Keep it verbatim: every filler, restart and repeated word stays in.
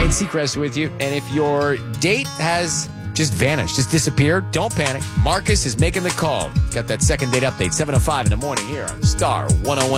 Ryan Seacrest with you. And if your date has just vanished, just disappeared, don't panic. Marcus is making the call. Got that second date update, seven oh five in the morning here on Star one oh one.